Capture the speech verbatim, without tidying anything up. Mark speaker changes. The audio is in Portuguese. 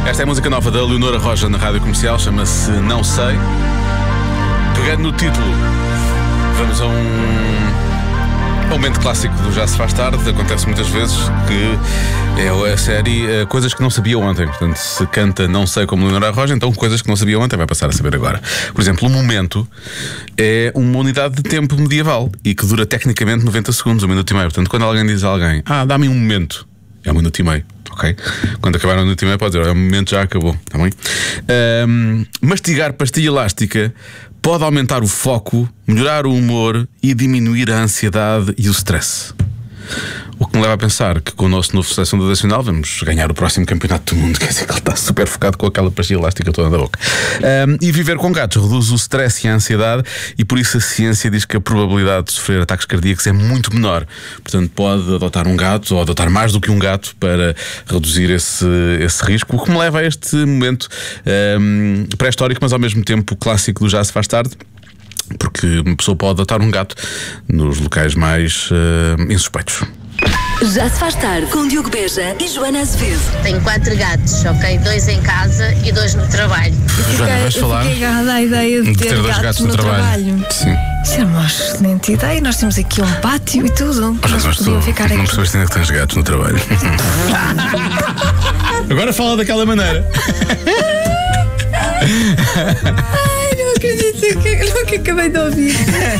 Speaker 1: Esta é a música nova da Leonora Roja na Rádio Comercial, chama-se Não Sei. Pegando no título, vamos a um momento clássico do Já Se Faz Tarde. Acontece muitas vezes que é a série uh, Coisas que não sabia ontem. Portanto, se canta Não Sei como Leonora Roja, então coisas que não sabia ontem vai passar a saber agora. Por exemplo, o momento é uma unidade de tempo medieval e que dura tecnicamente noventa segundos, um minuto e meio. Portanto, quando alguém diz a alguém: ah, dá-me um momento, é um minuto e meio. Ok? Quando acabar um minuto e meio pode dizer: é um momento, já acabou. Está bem? Um, mastigar pastilha elástica pode aumentar o foco, melhorar o humor e diminuir a ansiedade e o stress. O que me leva a pensar que com o nosso novo seleção nacional vamos ganhar o próximo campeonato do mundo. Quer dizer que ele está super focado com aquela pastilha elástica toda na boca. Um, e viver com gatos reduz o stress e a ansiedade, e por isso a ciência diz que a probabilidade de sofrer ataques cardíacos é muito menor. Portanto, pode adotar um gato ou adotar mais do que um gato para reduzir esse, esse risco. O que me leva a este momento um, pré-histórico, mas ao mesmo tempo clássico do Já Se Faz Tarde. Porque uma pessoa pode adotar um gato nos locais mais uh, insuspeitos.
Speaker 2: Já Se Faz Tarde com Diogo Beja e Joana Azevedo.
Speaker 3: Tenho quatro gatos, ok? Dois em casa e dois no trabalho.
Speaker 1: Joana, vais falar?
Speaker 4: Eu fiquei agarrada à ideia de,
Speaker 1: de
Speaker 4: ter,
Speaker 1: ter dois
Speaker 4: gatos,
Speaker 1: gatos
Speaker 4: no,
Speaker 1: no
Speaker 4: trabalho.
Speaker 1: trabalho. Sim.
Speaker 4: Isso é uma excelente ideia. Nós temos aqui um pátio e tudo.
Speaker 1: Mas
Speaker 4: Nós
Speaker 1: não
Speaker 4: podíamos ficar
Speaker 1: não
Speaker 4: aqui.
Speaker 1: percebeste ainda que tens gatos no trabalho. Agora fala daquela maneira.
Speaker 4: Ai, não acredito que, não, que acabei de ouvir.